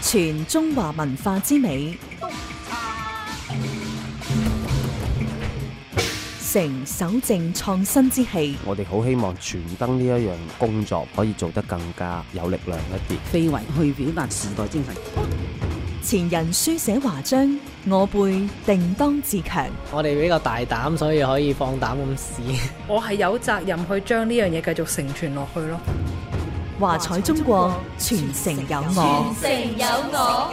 傳中華文化之美，承守正創新之氣。 我哋好希望傳燈呢一樣工作可以做得更加有力量一啲， 非遺去表達時代精神。 前人書寫華章，我輩定當自強。 我哋比較大膽，所以可以放膽咁試。 我係有責任去將呢樣嘢繼續承傳落去咯。 華彩中國，傳承有我。 傳承有我。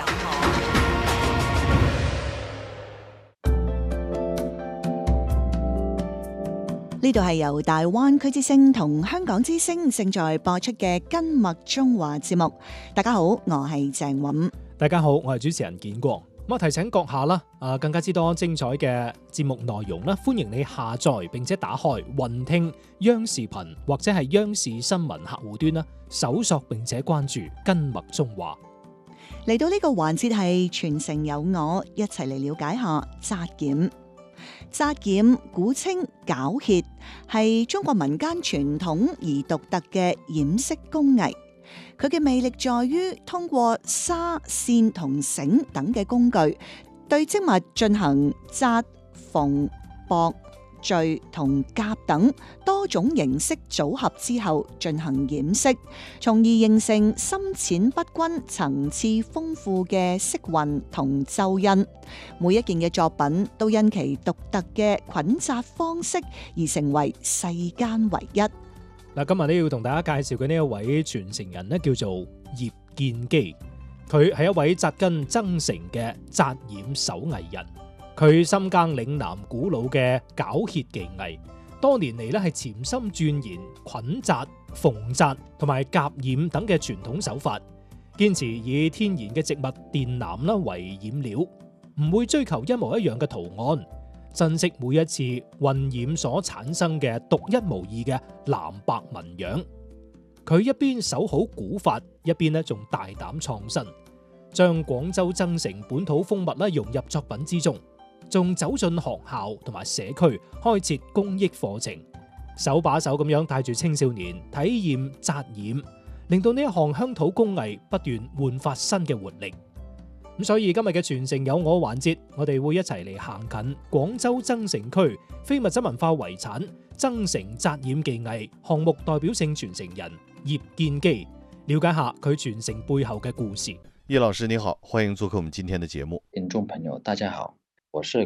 呢度係由大灣區之聲同香港之聲正在播出嘅根脈中華節目。大家好，我係鄭韻。 大家好，我係主持人建國。咁提醒閣下啦，更加之多精彩嘅節目內容啦，歡迎你下載並且打開雲聽央視頻或者係央視新聞客戶端啦，搜索並且關注根脈中華。 嚟到呢個環節係傳承有我，一齊嚟了解下紮染。紮染古稱絞荠，係中國民間傳統而獨特嘅染色工藝。佢嘅魅力在於通過紗、線同繩等嘅工具，對織物進行紮、縫、駁、綴同夾等多種形式組合之後進行染色，從而形成深淺不均、層次豐富嘅色韻同皺印。每一件嘅作品都因其獨特嘅捆紮方式而成為世間唯一。 嗱，今日咧要同大家介紹嘅呢一位傳承人咧，叫做葉建基。佢係一位扎根增城嘅紮染手藝人。佢深耕嶺南古老嘅絞荠技藝，多年嚟咧係潛心鑽研捆紮、縫紮同埋夾染等嘅傳統手法，堅持以天然嘅植物靛藍啦為染料，唔會追求一模一樣嘅圖案，珍惜每一次混染所產生嘅獨一無二嘅藍白紋樣。佢一邊守好古法，一邊咧仲大膽創新，將廣州增城本土風物咧融入作品之中，仲走進學校同埋社區開設公益課程，手把手咁樣帶住青少年體驗紮染，令到呢一項鄉土工藝不斷煥發新嘅活力。咁所以今日嘅傳承有我環節，我哋會一齊嚟行近廣州增城區非物質文化遺產增城紮染技藝項目代表性傳承人葉建基，了解下佢傳承背後嘅故事。 葉老師你好，歡迎做客我們今天的節目。 聽眾朋友大家好，我是